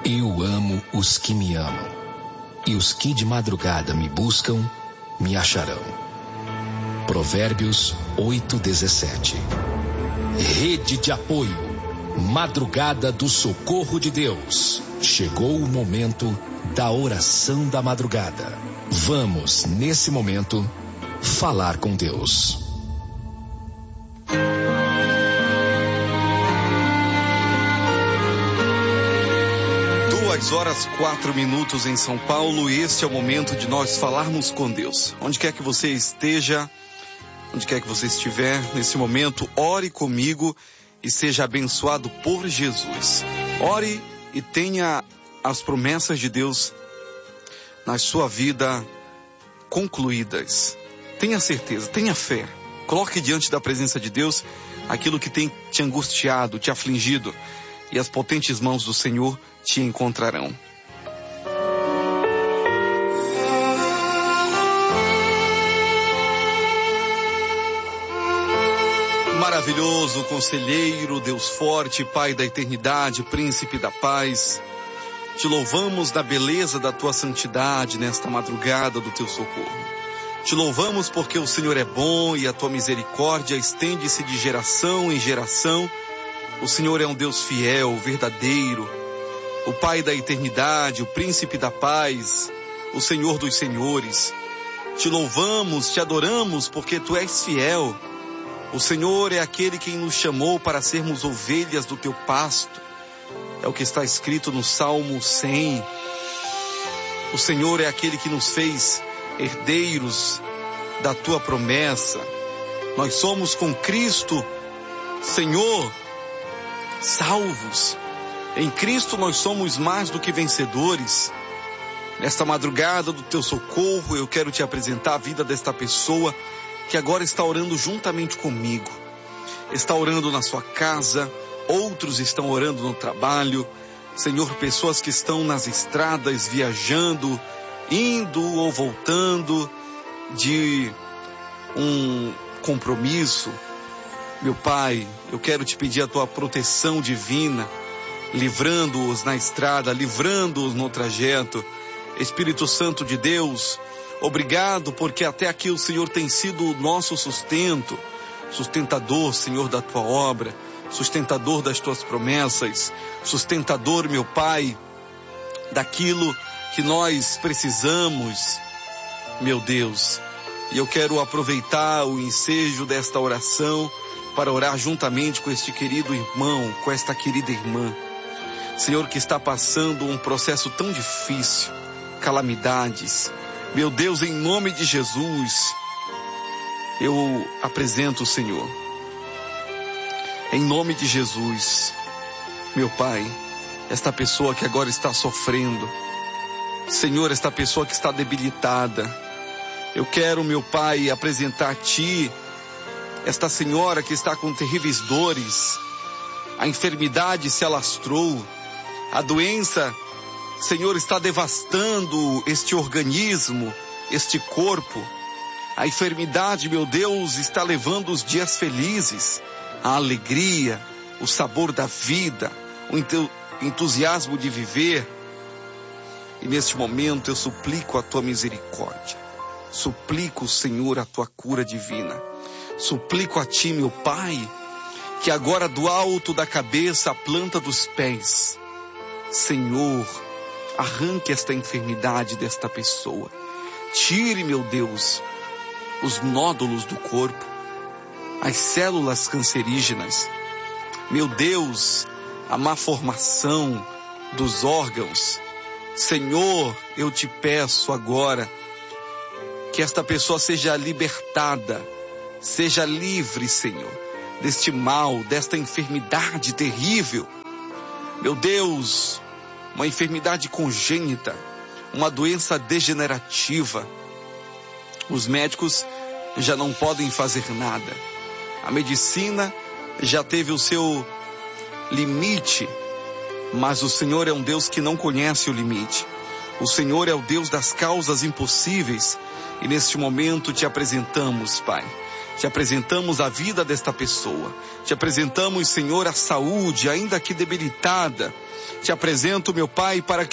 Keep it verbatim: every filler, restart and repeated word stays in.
Eu amo os que me amam, e os que de madrugada me buscam, me acharão. Provérbios oito, dezessete. Rede de apoio, Madrugada do Socorro de Deus. Chegou o momento da oração da madrugada. Vamos, nesse momento, falar com Deus. Duas horas, quatro minutos em São Paulo, e este é o momento de nós falarmos com Deus. Onde quer que você esteja, onde quer que você estiver, nesse momento, ore comigo e seja abençoado por Jesus. Ore e tenha as promessas de Deus na sua vida concluídas. Tenha certeza, tenha fé. Coloque diante da presença de Deus aquilo que tem te angustiado, te afligido, e as potentes mãos do Senhor te encontrarão. Maravilhoso conselheiro, Deus forte, Pai da eternidade, príncipe da paz, te louvamos da beleza da tua santidade nesta madrugada do teu socorro. Te louvamos porque o Senhor é bom e a tua misericórdia estende-se de geração em geração. O Senhor é um Deus fiel, verdadeiro, o Pai da eternidade, o príncipe da paz, o Senhor dos senhores. Te louvamos, te adoramos porque tu és fiel. O Senhor é aquele quem nos chamou para sermos ovelhas do teu pasto. É o que está escrito no Salmo cem. O Senhor é aquele que nos fez herdeiros da tua promessa. Nós somos com Cristo, Senhor, salvos. Em Cristo nós somos mais do que vencedores. Nesta madrugada do teu socorro, eu quero te apresentar a vida desta pessoa que agora está orando juntamente comigo. Está orando na sua casa, outros estão orando no trabalho. Senhor, pessoas que estão nas estradas, viajando, indo ou voltando de um compromisso. Meu Pai, eu quero te pedir a tua proteção divina, livrando-os na estrada, livrando-os no trajeto. Espírito Santo de Deus, obrigado porque até aqui o Senhor tem sido o nosso sustento, sustentador, Senhor, da tua obra, sustentador das tuas promessas, sustentador, meu Pai, daquilo que nós precisamos, meu Deus. E eu quero aproveitar o ensejo desta oração para orar juntamente com este querido irmão, com esta querida irmã. Senhor, que está passando um processo tão difícil, calamidades. Meu Deus, em nome de Jesus, eu apresento o Senhor. Em nome de Jesus, meu Pai, esta pessoa que agora está sofrendo. Senhor, esta pessoa que está debilitada. Eu quero, meu Pai, apresentar a Ti esta senhora que está com terríveis dores. A enfermidade se alastrou. A doença, Senhor, está devastando este organismo, este corpo. A enfermidade, meu Deus, está levando os dias felizes, a alegria, o sabor da vida, o entusiasmo de viver. E neste momento eu suplico a tua misericórdia. Suplico, Senhor, a tua cura divina. Suplico a ti, meu Pai, que agora do alto da cabeça à planta dos pés, Senhor, arranque esta enfermidade desta pessoa. Tire, meu Deus, os nódulos do corpo, as células cancerígenas. Meu Deus, a má formação dos órgãos. Senhor, eu te peço agora que esta pessoa seja libertada, seja livre, Senhor, deste mal, desta enfermidade terrível. Meu Deus, uma enfermidade congênita, uma doença degenerativa. Os médicos já não podem fazer nada. A medicina já teve o seu limite, mas o Senhor é um Deus que não conhece o limite. O Senhor é o Deus das causas impossíveis e neste momento te apresentamos, Pai. Te apresentamos a vida desta pessoa. Te apresentamos, Senhor, a saúde, ainda que debilitada. Te apresento, meu Pai, para que